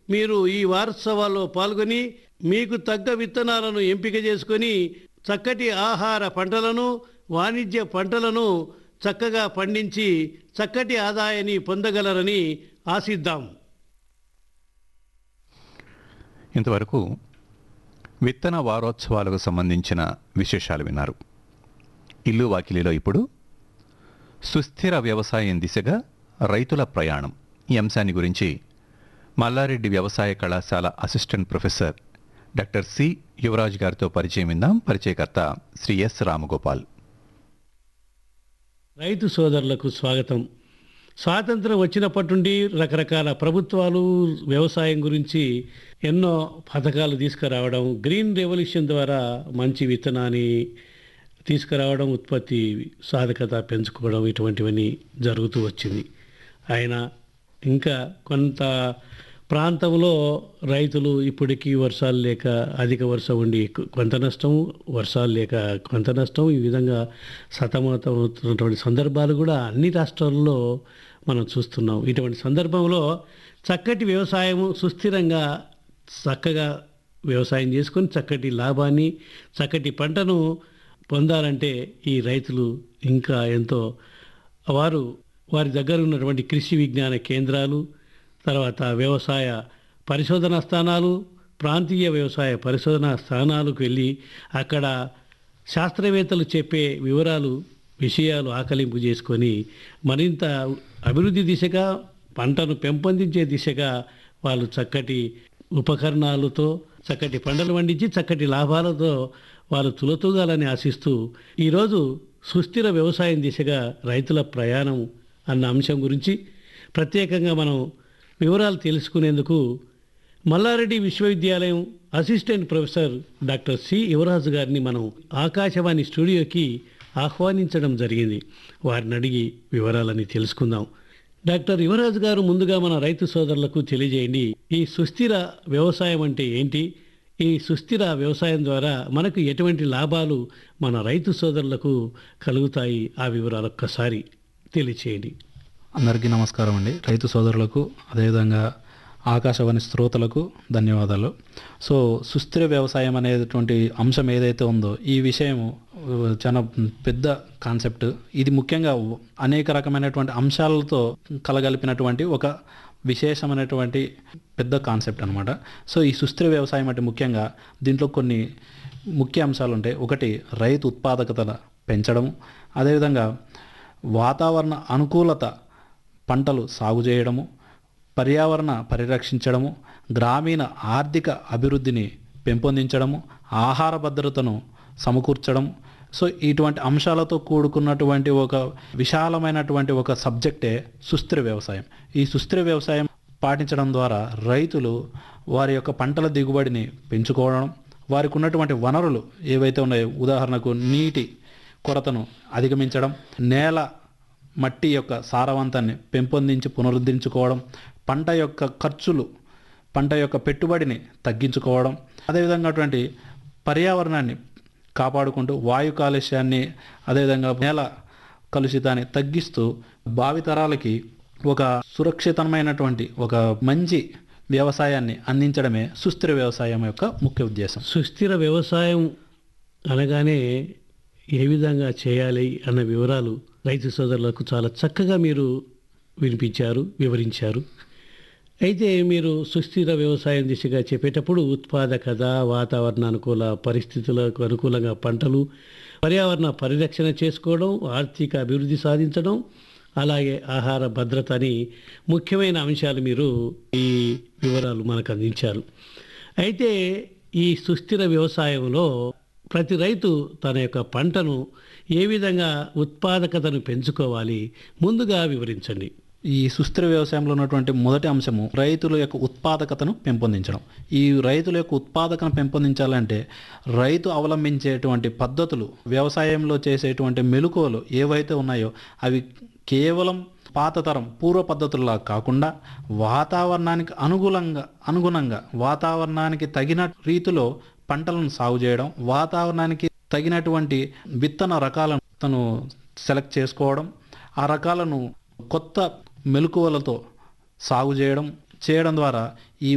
మీరు ఈ వారోత్సవాల్లో పాల్గొని మీకు తగ్గ విత్తనాలను ఎంపిక చేసుకొని చక్కటి ఆహార పంటలను వాణిజ్య పంటలను చక్కగా పండించి చక్కటి ఆదాయాన్ని పొందగలరని ఆశిద్దాం. ఇంతవరకు విత్తన వారోత్సవాలకు సంబంధించిన విశేషాలు విన్నారు. ఇల్లు వాకిలిలో ఇప్పుడు సుస్థిర వ్యవసాయం దిశగా రైతుల ప్రయాణం ఈ అంశాన్ని గురించి మల్లారెడ్డి వ్యవసాయ కళాశాల assistant professor doctor C Yuvraj గారితో పరిచయం విందాం. పరిచయకర్త శ్రీ ఎస్ రామగోపాల్. రైతు సోదరులకు స్వాగతం. స్వాతంత్రం వచ్చినప్పటి నుండి రకరకాల ప్రభుత్వాలు వ్యవసాయం గురించి ఎన్నో పథకాలు తీసుకురావడం, గ్రీన్ రెవల్యూషన్ ద్వారా మంచి విత్తనాన్ని తీసుకురావడం, ఉత్పత్తి సాధకత పెంచుకోవడం, ఇటువంటివన్నీ జరుగుతూ వచ్చింది. అయినా ఇంకా కొంత ప్రాంతంలో రైతులు ఇప్పటికీ వర్షాలు లేక అధిక వర్షం ఉండి కొంత నష్టం, వర్షాలు లేక కొంత నష్టం, ఈ విధంగా సతమతం అవుతున్నటువంటి సందర్భాలు కూడా అన్ని రాష్ట్రాల్లో మనం చూస్తున్నాం. ఇటువంటి సందర్భంలో చక్కటి వ్యవసాయం సుస్థిరంగా చక్కగా వ్యవసాయం చేసుకొని చక్కటి లాభాన్ని చక్కటి పంటను పొందాలంటే ఈ రైతులు ఇంకా ఎంతో వారి దగ్గర ఉన్నటువంటి కృషి విజ్ఞాన కేంద్రాలు, తర్వాత వ్యవసాయ పరిశోధనా స్థానాలు, ప్రాంతీయ వ్యవసాయ పరిశోధనా స్థానాలకు వెళ్ళి అక్కడ శాస్త్రవేత్తలు చెప్పే విషయాలు ఆకలింపు చేసుకొని మరింత అభివృద్ధి దిశగా, పంటను పెంపొందించే దిశగా వాళ్ళు చక్కటి ఉపకరణాలతో చక్కటి పంటలు పండించి చక్కటి లాభాలతో వాళ్ళు తులతూగాలని ఆశిస్తూ ఈరోజు సుస్థిర వ్యవసాయం దిశగా రైతుల ప్రయాణం అన్న అంశం గురించి ప్రత్యేకంగా మనం వివరాలు తెలుసుకునేందుకు మల్లారెడ్డి విశ్వవిద్యాలయం అసిస్టెంట్ ప్రొఫెసర్ డాక్టర్ సి యువరాజు గారిని మనం ఆకాశవాణి స్టూడియోకి ఆహ్వానించడం జరిగింది. వారిని అడిగి వివరాలని తెలుసుకుందాం. డాక్టర్ యువరాజు గారు, ముందుగా మన రైతు సోదరులకు తెలియజేయండి, ఈ సుస్థిర వ్యవసాయం అంటే ఏంటి? ఈ సుస్థిర వ్యవసాయం ద్వారా మనకు ఎటువంటి లాభాలు మన రైతు సోదరులకు కలుగుతాయి? ఆ వివరాలు ఒక్కసారి తెలియచేయండి. అందరికీ నమస్కారం అండి. రైతు సోదరులకు అదేవిధంగా ఆకాశవాణి శ్రోతలకు ధన్యవాదాలు. సో సుస్థిర వ్యవసాయం అనేటువంటి అంశం ఏదైతే ఉందో ఈ విషయం చాలా పెద్ద కాన్సెప్ట్. ఇది ముఖ్యంగా అనేక రకమైనటువంటి అంశాలతో కలగలిపినటువంటి ఒక విశేషమైనటువంటి పెద్ద కాన్సెప్ట్ అనమాట. సో ఈ సుస్థిర వ్యవసాయం అంటే ముఖ్యంగా దీంట్లో కొన్ని ముఖ్య అంశాలు ఉంటాయి. ఒకటి, రైతు ఉత్పాదకత పెంచడం, అదేవిధంగా వాతావరణ అనుకూలత పంటలు సాగు చేయడము, పర్యావరణ పరిరక్షించడము, గ్రామీణ ఆర్థిక అభివృద్ధిని పెంపొందించడము, ఆహార భద్రతను సమకూర్చడం. సో ఇటువంటి అంశాలతో కూడుకున్నటువంటి ఒక విశాలమైనటువంటి ఒక సబ్జెక్టే సుస్థిర వ్యవసాయం. ఈ సుస్థిర వ్యవసాయం పాటించడం ద్వారా రైతులు వారి యొక్క పంటల దిగుబడిని పెంచుకోవడం, వారికి ఉన్నటువంటి వనరులు ఏవైతే ఉన్నాయో, ఉదాహరణకు నీటి కొరతను అధిగమించడం, నేల మట్టి యొక్క సారవంతాన్ని పెంపొందించి పునరుద్ధరించుకోవడం, పంట యొక్క ఖర్చులు, పంట యొక్క పెట్టుబడిని తగ్గించుకోవడం, అదేవిధంగా అటువంటి పర్యావరణాన్ని కాపాడుకుంటూ వాయు కాలుష్యాన్ని, అదేవిధంగా నేల కలుషితాన్ని తగ్గిస్తూ భావితరాలకి ఒక సురక్షితమైనటువంటి ఒక మంచి వ్యవసాయాన్ని అందించడమే సుస్థిర వ్యవసాయం యొక్క ముఖ్య ఉద్దేశం. సుస్థిర వ్యవసాయం అనగానే ఏ విధంగా చేయాలి అన్న వివరాలు రైతు సోదరులకు చాలా చక్కగా మీరు వివరించారు. అయితే మీరు సుస్థిర వ్యవసాయం దిశగా చెప్పేటప్పుడు ఉత్పాదకత, వాతావరణ అనుకూల పరిస్థితులకు అనుకూలంగా పంటలు, పర్యావరణ పరిరక్షణ చేసుకోవడం, ఆర్థిక అభివృద్ధి సాధించడం, అలాగే ఆహార భద్రత అని ముఖ్యమైన అంశాలు మీరు ఈ వివరాలు మనకు అందించారు. అయితే ఈ సుస్థిర వ్యవసాయంలో ప్రతి రైతు తన యొక్క పంటను ఏ విధంగా ఉత్పాదకతను పెంచుకోవాలి ముందుగా వివరించండి. ఈ సుస్థిర వ్యవసాయంలో ఉన్నటువంటి మొదటి అంశము రైతుల యొక్క ఉత్పాదకతను పెంపొందించడం. ఈ రైతుల యొక్క ఉత్పాదకను పెంపొందించాలంటే రైతు అవలంబించేటువంటి పద్ధతులు, వ్యవసాయంలో చేసేటువంటి మెలకువలు ఏవైతే ఉన్నాయో అవి కేవలం పాతతరం పూర్వ పద్ధతుల్లా కాకుండా వాతావరణానికి అనుగుణంగా వాతావరణానికి తగిన రీతిలో పంటలను సాగు చేయడం, వాతావరణానికి తగినటువంటి విత్తన రకాలను తను సెలెక్ట్ చేసుకోవడం, ఆ రకాలను కొత్త మెలకువలతో సాగు చేయడం ద్వారా ఈ